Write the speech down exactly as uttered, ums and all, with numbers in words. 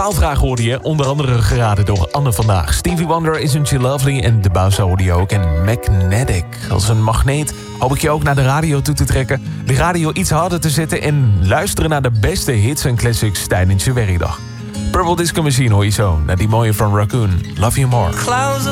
taalvraag hoorde je, onder andere geraden door Anne vandaag. Stevie Wonder, Isn't You Lovely en de Bausa hoorde je ook. En Magnetic. Als een magneet hoop ik je ook naar de radio toe te trekken. De radio iets harder te zetten en luisteren naar de beste hits en classics tijdens je werkdag. Purple Disco Machine hoor je zo, naar die mooie van Raccoon. Love You More.